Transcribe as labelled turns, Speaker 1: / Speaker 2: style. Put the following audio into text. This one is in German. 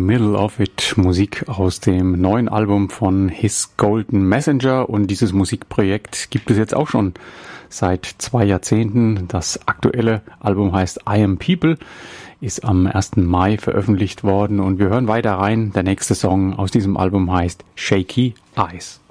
Speaker 1: Middle of It, Musik aus dem neuen Album von His Golden Messenger, und dieses Musikprojekt gibt es jetzt auch schon seit 2 Jahrzehnten. Das aktuelle Album heißt I Am People, ist am 1. Mai veröffentlicht worden und wir hören weiter rein. Der nächste Song aus diesem Album heißt Shaky Eyes.